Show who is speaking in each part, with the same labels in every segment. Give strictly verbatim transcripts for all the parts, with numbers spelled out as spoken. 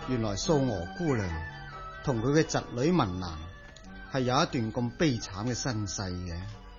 Speaker 1: 原來素娥姑娘同佢嘅侄女文蘭係有一段咁悲慘嘅身世嘅。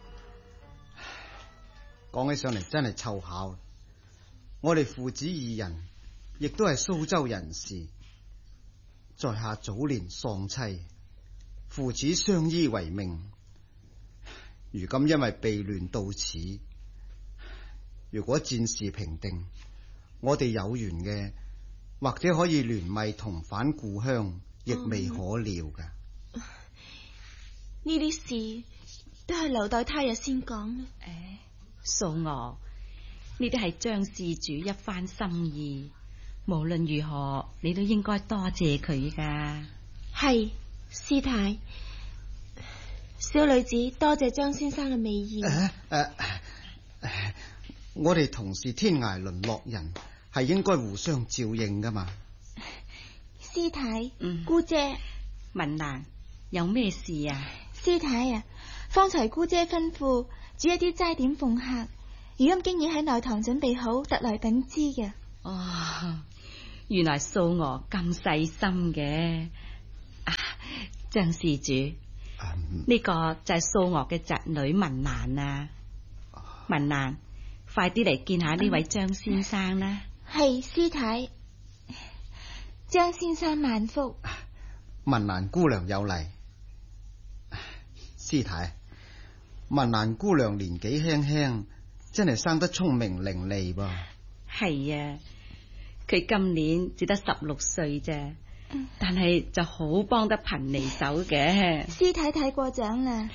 Speaker 1: 講起上嚟真係湊巧，我哋父子二人亦都係蘇州人士，在下早年喪妻，父子相依為命，如今因為避亂到此，如果戰事平定，我哋有緣嘅，或者可以聯袂同返故鄉，亦未可料噶。
Speaker 2: 呢啲事都係留待他日先講。
Speaker 3: 誒，素娥，呢啲係張事主一番心意，無論如何，你都應該多謝佢噶。
Speaker 2: 係，師太，小女子多謝張先生嘅美意。
Speaker 1: 誒誒誒，我哋同是天涯淪落人，係應該互相照應噶嘛。
Speaker 2: 師太，
Speaker 3: 嗯，
Speaker 2: 姑姐，
Speaker 3: 文蘭，有咩事啊？
Speaker 2: 師太啊，方才姑姐吩咐煮一啲齋點奉客，如今經已喺內堂準備好，特來稟知嘅。
Speaker 3: 哦，原來素娥咁細心嘅。啊，張事主，呢、嗯，這個就係素娥嘅侄女文蘭啊。文蘭，快啲嚟見下呢位張先生啦。
Speaker 2: 係，師太，張先生萬福。
Speaker 1: 文蘭姑娘有禮。師太，文蘭姑娘年紀輕輕，真係生得聰明伶俐噃。
Speaker 3: 係啊，佢今年只得十六歲啫，但係就好幫得貧離手嘅。
Speaker 2: 師太太過獎啦。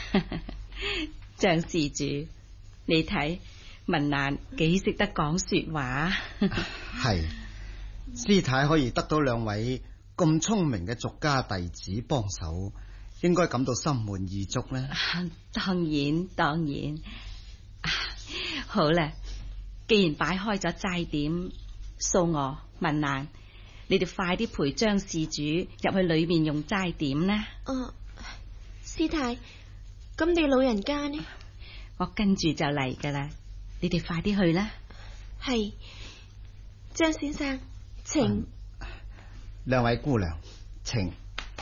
Speaker 3: 張事主，你睇文蘭幾識得講說話。
Speaker 1: 係，師太可以得到兩位咁聰明嘅俗家弟子幫手，應該感到心滿意足呢。
Speaker 3: 當然當然。好啦，既然擺開咗齋點，素娥、文蘭，你哋快啲陪張事主入去裏面用齋點啦。
Speaker 2: 哦，師太，咁你老人家呢？
Speaker 3: 我跟住就嚟噶啦，你哋快啲去啦。
Speaker 2: 係，張先生，請。
Speaker 1: 兩、嗯、位姑娘，請。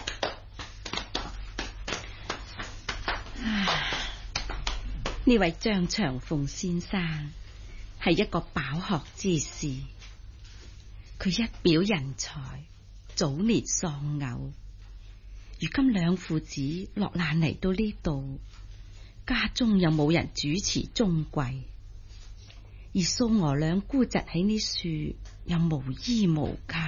Speaker 3: 呢位張長鳳先生係一個飽學之士，佢一表人才，早年喪偶，如今兩父子落難嚟到呢度，家中又冇人主持中櫃，而素娥兩姑侄喺呢處又無依無靠，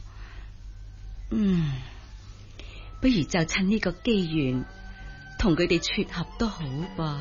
Speaker 3: 嗯，不如就趁呢個機緣同佢哋撮合都好噃。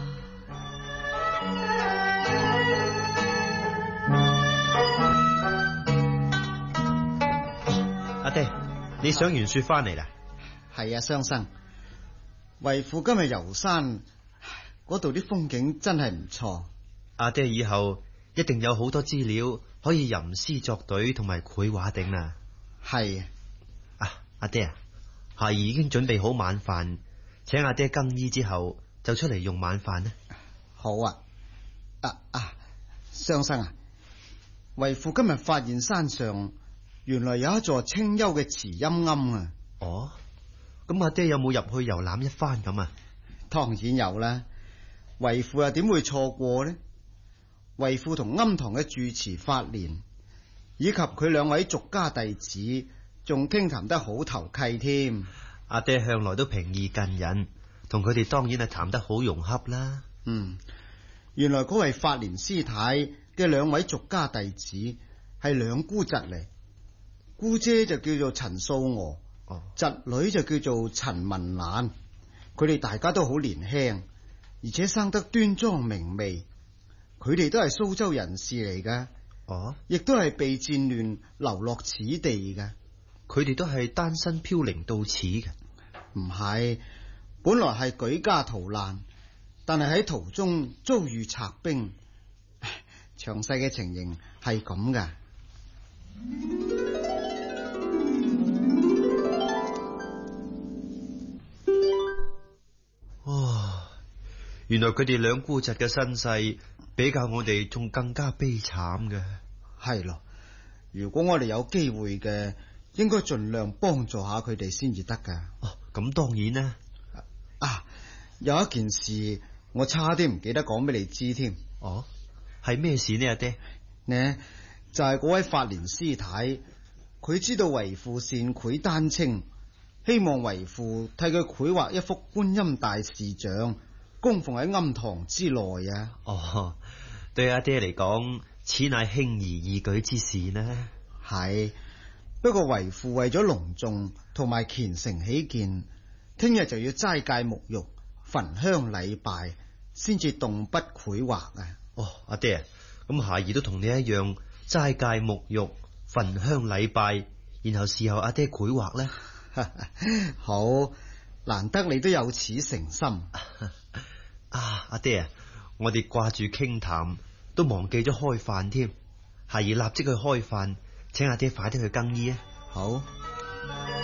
Speaker 4: 阿爹，你上完雪翻嚟啦？
Speaker 1: 係啊，雙生，為父今日遊山，嗰度啲風景真係唔錯。
Speaker 4: 阿爹以後一定有好多資料可以吟詩作對同埋繪畫頂啦。
Speaker 1: 係
Speaker 4: 啊，阿爹啊，孩兒已經準備好晚飯，請阿爹更衣之後就出嚟用晚飯呢。
Speaker 1: 好啊，啊啊，雙生啊，為父今日發現山上原來有一座清幽嘅慈陰庵啊！
Speaker 4: 哦，咁阿爹有冇入去遊覽一番咁啊？
Speaker 1: 當然有啦，為父又點會錯過呢？為父同庵堂嘅住持法蓮以及佢兩位俗家弟子，仲傾談得好投契添。
Speaker 4: 阿爹向來都平易近人，同佢哋當然係談得好融洽啦。
Speaker 1: 嗯，原來嗰位法蓮師太嘅兩位俗家弟子係兩姑侄嚟。姑姐就叫做陳素娥，哦，侄女就叫做陳文蘭。佢哋大家都好年輕，而且生得端莊明媚。佢哋都係蘇州人士嚟噶，
Speaker 4: 哦，
Speaker 1: 亦都係被戰亂流落此地噶。
Speaker 4: 佢哋都係單身飄零到此嘅？
Speaker 1: 唔係，本來係舉家逃難，但係喺途中遭遇賊兵。詳細嘅情形係咁噶。
Speaker 4: 哦，原來佢哋兩姑侄嘅身世比較我哋仲更加悲慘嘅。
Speaker 1: 係咯，如果我哋有機會嘅， 應該盡量幫助下佢哋先至得噶。
Speaker 4: 哦，咁當然啦。
Speaker 1: 啊，有一件事我差啲唔記得講俾你知添。
Speaker 4: 哦，係咩事呢？阿爹
Speaker 1: 呢就係、是、嗰位法蓮師太，佢知道為父善繪丹青，希望為父替佢繪畫一幅觀音大士像，供奉喺庵堂之內啊。
Speaker 4: 哦，對阿爹嚟講，此乃輕而易舉之事呢。
Speaker 1: 係，不過為父為咗隆重同埋虔誠起見，聽日就要齋戒沐浴、焚香禮拜，先至動筆繪畫啊。
Speaker 4: 哦，阿爹啊，咁孩兒都同你一樣齋戒沐浴、焚香禮拜，然後事後阿爹繪畫呢？
Speaker 1: 好，難得你都有此誠心。
Speaker 4: 啊，阿爹啊，我哋掛住傾談，都忘記咗開飯添。孩兒立即去開飯，請阿爹快啲去更衣啊。
Speaker 1: 好。